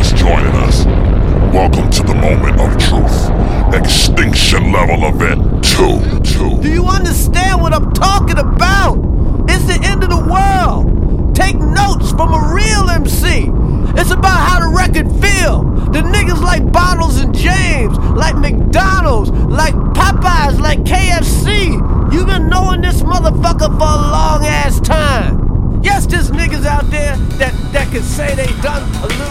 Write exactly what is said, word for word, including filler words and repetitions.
just joining us, welcome to the moment of truth. Extinction level event two. two. Do you understand what I'm talking about? It's the end of the world. Take notes from a real M C. It's about how the record feel. The niggas like Bottles and James, like McDonald's, like Popeyes, like K F C. You been knowing this motherfucker for a long ass time. Yes, there's niggas out there that, that can say they done a little